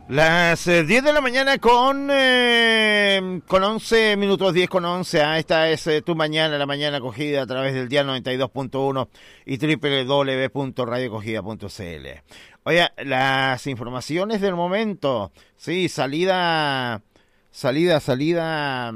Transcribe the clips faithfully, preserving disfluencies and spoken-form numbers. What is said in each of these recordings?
Las eh, diez de la mañana con eh, con once minutos, diez con once. Ah, esta es eh, tu mañana, la mañana acogida a través del Dial noventa y dos punto uno y doble u doble u doble u punto radio acogida punto c l. Oye, las informaciones del momento. Sí, salida, salida, salida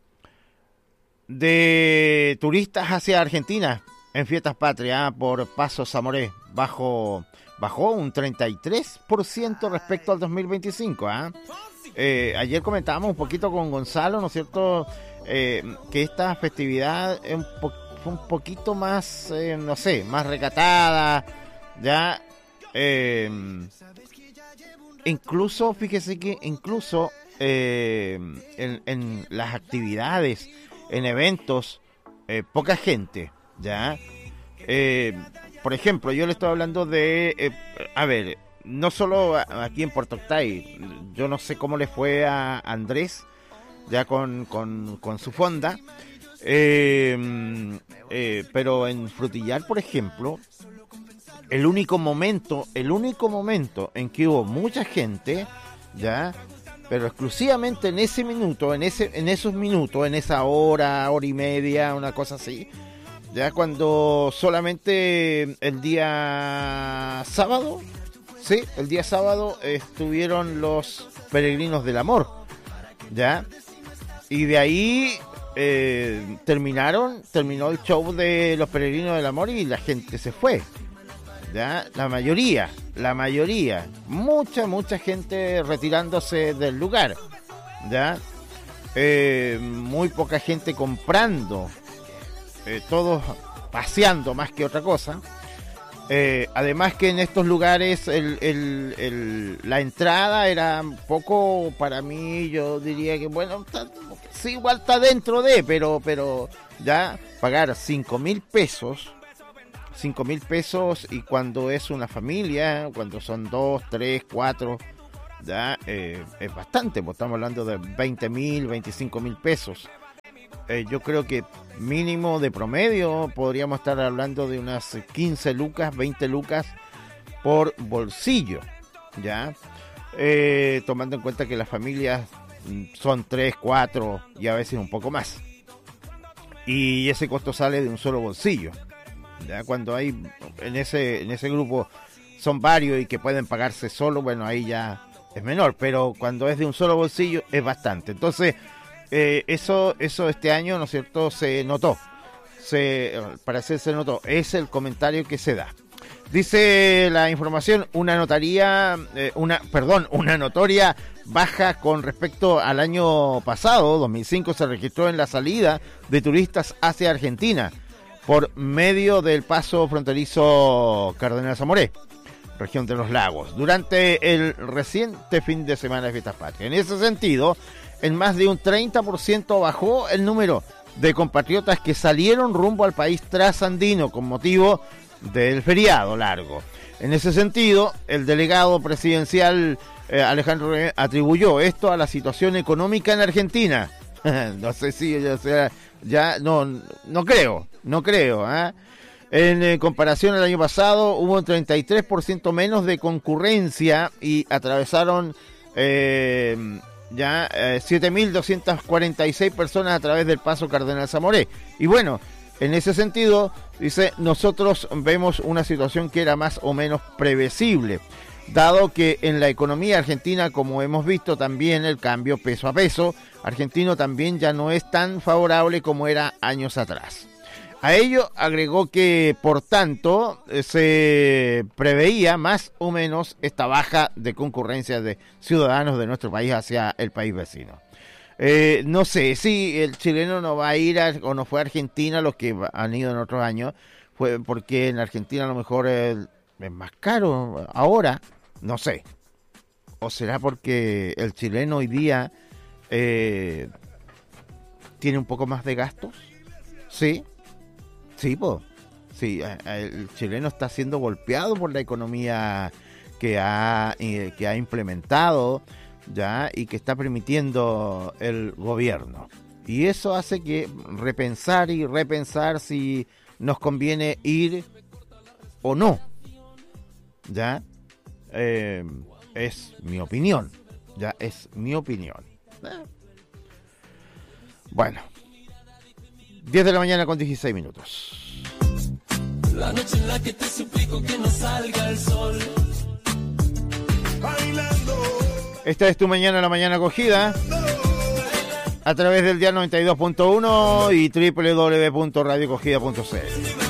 de turistas hacia Argentina en Fiestas Patrias por Paso Zamoré. Bajo... Bajó un treinta y tres por ciento respecto al dos mil veinticinco. ¿eh? Eh, ayer comentábamos un poquito con Gonzalo, ¿no es cierto?, eh, que esta festividad es un, po- un poquito más, eh, no sé, más recatada, ya. Eh, incluso, fíjese que incluso eh, en, en las actividades, en eventos, eh, poca gente, ya. Eh, por ejemplo, yo le estoy hablando de, eh, a ver, no solo aquí en Puerto Octay, yo no sé cómo le fue a Andrés, ya con, con, con su fonda, eh, eh, pero en Frutillar, por ejemplo, el único momento, el único momento en que hubo mucha gente, ya, pero exclusivamente en ese minuto, en ese, en esos minutos, en esa hora, hora y media, una cosa así. Ya cuando solamente el día sábado, sí, el día sábado estuvieron los Peregrinos del Amor, ya, y de ahí eh, terminaron, terminó el show de los Peregrinos del Amor y la gente se fue, ya, la mayoría, la mayoría, mucha, mucha gente retirándose del lugar, ya, eh, muy poca gente comprando. Eh, todos paseando más que otra cosa. Eh, además que en estos lugares el, el, el, la entrada era un poco, para mí, yo diría que bueno, está, sí, igual está dentro de, pero pero ya pagar cinco mil pesos, cinco mil pesos, y cuando es una familia, cuando son dos, tres, cuatro, ya eh, es bastante, pues estamos hablando de veinte mil, veinticinco mil pesos. Eh, yo creo que mínimo de promedio podríamos estar hablando de unas quince lucas, veinte lucas por bolsillo, ¿ya? Eh, tomando en cuenta que las familias son tres, cuatro y a veces un poco más. Y ese costo sale de un solo bolsillo, ¿ya? Cuando hay en ese, en ese grupo son varios y que pueden pagarse solo, bueno, ahí ya es menor, pero cuando es de un solo bolsillo es bastante. Entonces, Eh, eso eso este año, ¿no es cierto?, se notó, se, al parecer se notó, es el comentario que se da. Dice la información, una notaría, eh, una, perdón, una notoria baja con respecto al año pasado, dos mil cinco, se registró en la salida de turistas hacia Argentina por medio del paso fronterizo Cardenal Zamoré, región de los lagos, durante el reciente fin de semana de Fiestas Patrias. En ese sentido, en más de un treinta por ciento bajó el número de compatriotas que salieron rumbo al país trasandino con motivo del feriado largo. En ese sentido, el delegado presidencial eh, Alejandro René atribuyó esto a la situación económica en Argentina. No sé si ya sea, ya no, no creo, no creo, ¿eh? En eh, comparación al año pasado, hubo un treinta y tres por ciento menos de concurrencia y atravesaron eh, ya eh, siete mil doscientas cuarenta y seis personas a través del paso Cardenal Zamoré. Y bueno, en ese sentido, dice, nosotros vemos una situación que era más o menos previsible, dado que en la economía argentina, como hemos visto también el cambio peso a peso argentino también ya no es tan favorable como era años atrás. A ello agregó que, por tanto, se preveía más o menos esta baja de concurrencia de ciudadanos de nuestro país hacia el país vecino. Eh, no sé si el chileno no va a ir a, o no fue a Argentina, los que han ido en otros años, fue porque en Argentina a lo mejor es, es más caro ahora, no sé. O será porque el chileno hoy día eh, tiene un poco más de gastos, ¿sí? Sí, pues, sí, el chileno está siendo golpeado por la economía que ha, eh, que ha implementado ya y que está permitiendo el gobierno. Y eso hace que repensar y repensar si nos conviene ir o no. ¿Ya? Eh, es mi opinión. Ya es mi opinión. ¿Eh? Bueno, diez de la mañana con dieciséis minutos. La noche en la que te suplico que no salga el sol. Bailando. Esta es tu mañana, la mañana acogida. A través del dial noventa y dos punto uno y doble u doble u doble u punto radio acogida punto c l.